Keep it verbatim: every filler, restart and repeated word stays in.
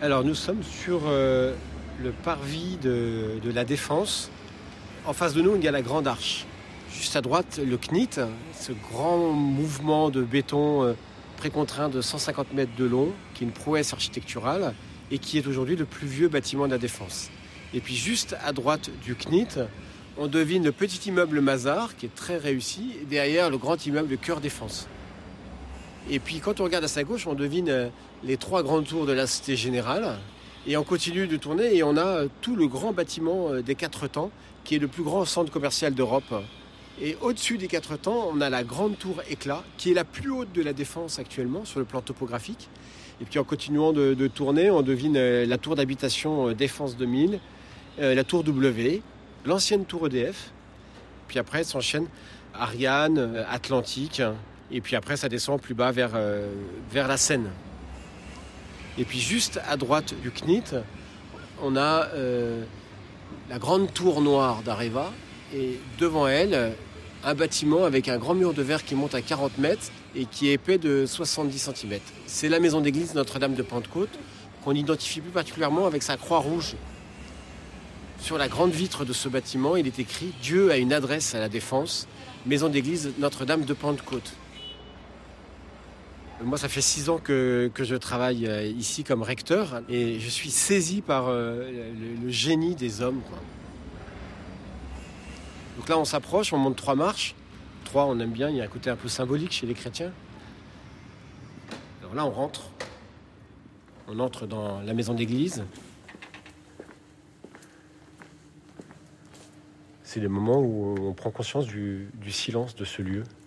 Alors nous sommes sur euh, le parvis de, de la Défense. En face de nous, il y a la Grande Arche. Juste à droite, le C N I T, ce grand mouvement de béton euh, précontraint de cent cinquante mètres de long, qui est une prouesse architecturale et qui est aujourd'hui le plus vieux bâtiment de la Défense. Et puis juste à droite du C N I T, on devine le petit immeuble Mazars, qui est très réussi, et derrière le grand immeuble Cœur Défense. Et puis quand on regarde à sa gauche, on devine les trois grandes tours de la Société Générale. Et on continue de tourner et on a tout le grand bâtiment des Quatre Temps, qui est le plus grand centre commercial d'Europe. Et au-dessus des Quatre Temps, on a la grande tour Éclat, qui est la plus haute de la Défense actuellement sur le plan topographique. Et puis en continuant de, de tourner, on devine la tour d'habitation Défense deux mille, la tour W, l'ancienne tour E D F. Puis après, s'enchaîne Ariane, Atlantique. Et puis après, ça descend plus bas vers, euh, vers la Seine. Et puis juste à droite du C N I T, on a euh, la grande tour noire d'Areva. Et devant elle, un bâtiment avec un grand mur de verre qui monte à quarante mètres et qui est épais de soixante-dix centimètres. C'est la maison d'église Notre-Dame de Pentecôte, qu'on identifie plus particulièrement avec sa croix rouge. Sur la grande vitre de ce bâtiment, il est écrit « Dieu a une adresse à la Défense, maison d'église Notre-Dame de Pentecôte ». Moi, ça fait six ans que, que je travaille ici comme recteur et je suis saisi par euh, le, le génie des hommes, quoi. Donc là, on s'approche, on monte trois marches. Trois, on aime bien, il y a un côté un peu symbolique chez les chrétiens. Alors là, on rentre. On entre dans la maison d'église. C'est le moment où on prend conscience du, du silence de ce lieu.